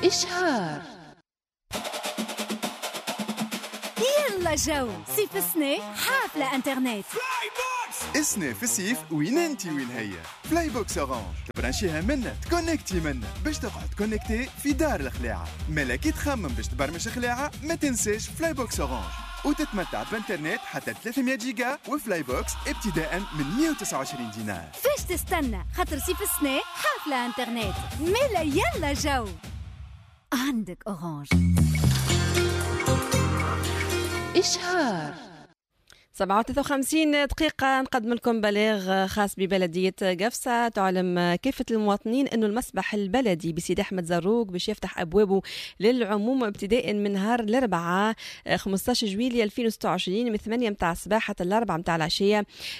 إشهار. يلا جو صيف السنة حافلة انترنت. السنة في الصيف وين انتي وين هي؟ فلاي بوكس اورانج تبرانشيها منا تكونكتي منا باش تقعد كونكتي في دار الخلاعة. مالا كي تخمم باش تبرمج خلاعة ما تنساش فلاي بوكس اورانج وتتمتع بانترنت حتى 300 جيجا وفلاي بوكس ابتداء من 129 دينار. فاش تستنى خاطر صيف السنة حافلة انترنت. مالا يلا جو عندك اورانج. إشهار. 57 دقيقة نقدم لكم بلاغ خاص ببلدية قفصة تعلم كافة المواطنين أنه المسبح البلدي بسيدي أحمد زروق باش يفتح أبوابه للعموم ابتداء من نهار الأربعاء 15 جويلية 2026 من 8 متاع الصباح حتى الأربعة متاع العشية.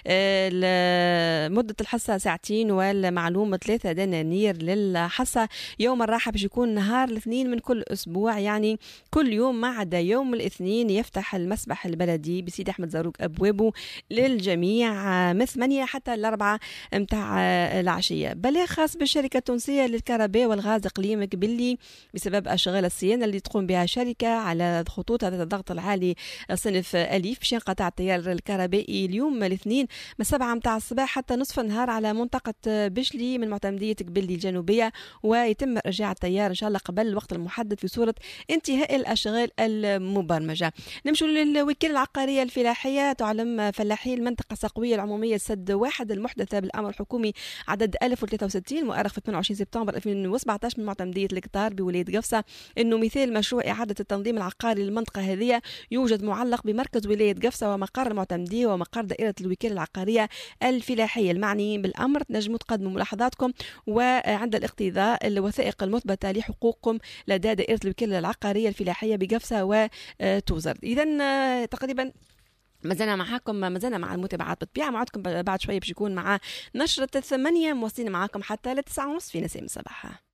مدة الحصة ساعتين والمعلوم 3 دنانير للحصة. يوم الراحة باش يكون نهار الاثنين من كل أسبوع، يعني كل يوم ما عدا يوم الاثنين يفتح المسبح البلدي بسيدي أحمد زروق أبوابه للجميع من 8 حتى الأربعة متاع العشية. بلاغ خاص بالشركة التونسية للكهرباء والغاز إقليم قبلي بسبب أشغال الصيانة اللي تقوم بها شركة على خطوط ذات الضغط العالي صنف أليف باش ينقطع التيار الكهربائي اليوم الاثنين من 7 متاع الصباح حتى نصف النهار على منطقة بشلي من معتمدية قبلي الجنوبية، ويتم إرجاع التيار إن شاء الله قبل الوقت المحدد في صورة انتهاء الأشغال المبرمجة. نمشوا للوكالة العقارية الفلاحية. تعلم فلاحي المنطقة السقوية العمومية السد واحد المحدثة بالأمر الحكومي عدد 1063 مؤرخ في 28 سبتمبر 2017 من معتمدية القطار بولاية قفصة إنه مثال مشروع إعادة التنظيم العقاري للمنطقة هذه يوجد معلق بمركز ولاية قفصة ومقر المعتمدية ومقر دائرة الوكالة العقارية الفلاحية. المعني بالأمر تنجموا تقدموا ملاحظاتكم وعند الاقتضاء الوثائق المثبتة لحقوقكم لدى دائرة الوكالة العقارية الفلاحية بقفصة وتوزر. إذن تقريبا مازلنا مع المتابعات بالطبيعة. معكم بعد شوية باش يكون مع نشرة 8 موصلين معاكم حتى ل9:30 في نسيم الصباح.